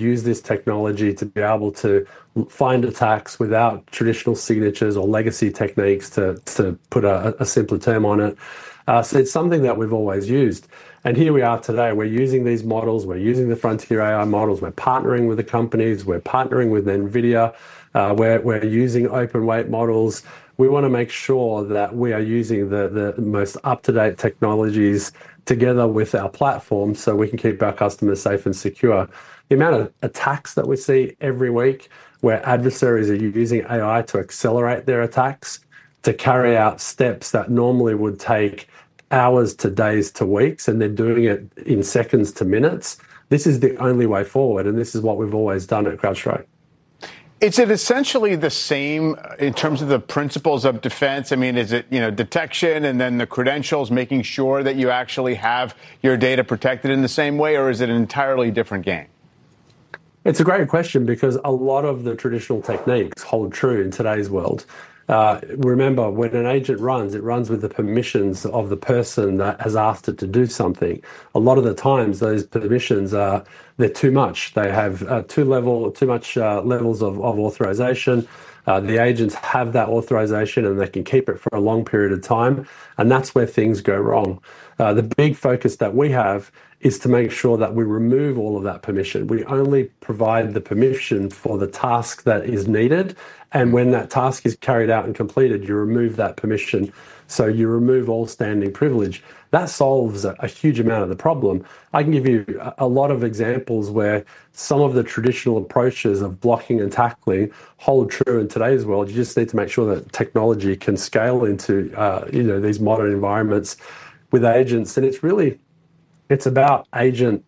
use this technology to be able to find attacks without traditional signatures or legacy techniques, to put a simpler term on it. So it's something that we've always used. And here we are today. We're using these models. We're using the frontier AI models. We're partnering with the companies. We're partnering with NVIDIA. We're using open weight models. We want to make sure that we are using the most up-to-date technologies together with our platform so we can keep our customers safe and secure. The amount of attacks that we see every week where adversaries are using AI to accelerate their attacks, to carry out steps that normally would take hours to days to weeks, and they're doing it in seconds to minutes. This is the only way forward, and this is what we've always done at CrowdStrike. Is it essentially the same in terms of the principles of defense? I mean, is it, detection and then the credentials, making sure that you actually have your data protected in the same way, or is it an entirely different game? It's a great question because a lot of the traditional techniques hold true in today's world. Remember, when an agent runs, it runs with the permissions of the person that has asked it to do something. A lot of the times, those permissions they're too much. They have too much levels of authorization. The agents have that authorization and they can keep it for a long period of time, and that's where things go wrong. The big focus that we have is to make sure that we remove all of that permission. We only provide the permission for the task that is needed, and when that task is carried out and completed, you remove that permission. So you remove all standing privilege. That solves a huge amount of the problem. I can give you a lot of examples where some of the traditional approaches of blocking and tackling hold true in today's world. You just need to make sure that technology can scale into these modern environments with agents. And it's about agent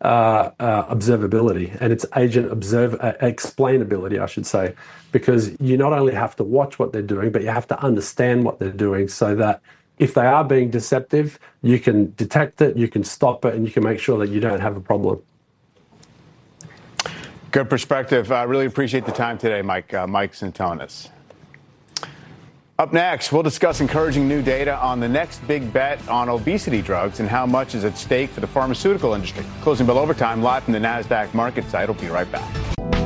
observability, and it's agent explainability, I should say, because you not only have to watch what they're doing, but you have to understand what they're doing so that if they are being deceptive, you can detect it, you can stop it, and you can make sure that you don't have a problem. Good perspective. I really appreciate the time today, Mike Sentonas. Up next, we'll discuss encouraging new data on the next big bet on obesity drugs and how much is at stake for the pharmaceutical industry. Closing bell overtime live from the NASDAQ market site. We'll be right back.